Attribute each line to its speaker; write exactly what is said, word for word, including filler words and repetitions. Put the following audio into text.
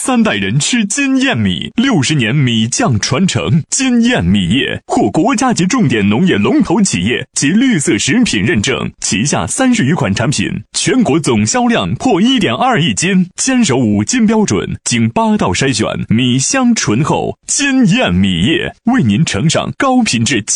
Speaker 1: 三代人吃金燕米，六十年米酱传承。金燕米业获国家级重点农业龙头企业及绿色食品认证，旗下三十余款产品，全国总销量破 一点二亿斤，坚守五金标准，经八道筛选，米香醇厚。金燕米业为您呈上高品质